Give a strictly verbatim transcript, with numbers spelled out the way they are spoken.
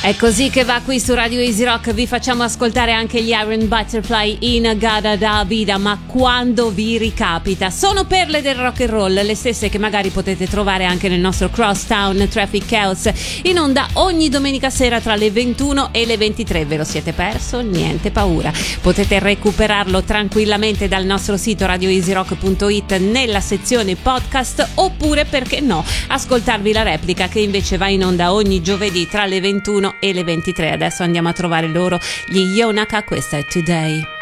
È così che va qui su Radio Easy Rock. Vi facciamo ascoltare anche gli Iron Butterfly in Gada da Vida, ma quando vi ricapita. Sono perle del rock and roll, le stesse che magari potete trovare anche nel nostro Crosstown Traffic Chaos, in onda ogni domenica sera tra le ventuno e le ventitré. Ve lo siete perso? Niente paura, potete recuperarlo tranquillamente dal nostro sito radio easy rock punto it nella sezione podcast, oppure, perché no, ascoltarvi la replica che invece va in onda ogni giovedì tra le ventuno e le ventitré. Adesso andiamo a trovare loro, gli Yonaka, questa è Today.